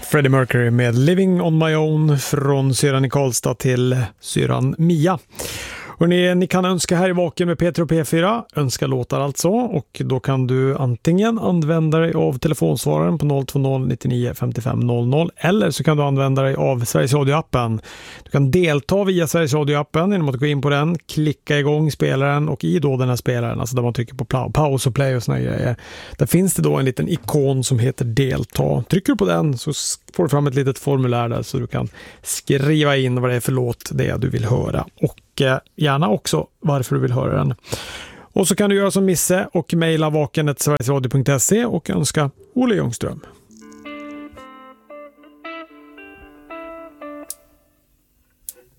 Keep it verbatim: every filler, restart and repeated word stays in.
Freddie Mercury med Living on my own från syran i Karlstad till syran Mia. Och ni, ni kan önska här i Vaken med Peter och P fyra, önska låtar alltså, och då kan du antingen använda dig av telefonsvararen på noll två noll nittionio femtiofem noll noll, eller så kan du använda dig av Sveriges Radio-appen. Du kan delta via Sveriges Radio-appen genom att gå in på den, klicka igång spelaren, och i då den här spelaren, alltså där man trycker på pla- paus och play och såna grejer, där finns det då en liten ikon som heter delta. Trycker du på den så får du fram ett litet formulär där så du kan skriva in vad det är för låt det är du vill höra, och gärna också varför du vill höra den. Och så kan du göra som Misse och mejla vaken snabel-a sverigesradio punkt se och önska Olle Ljungström.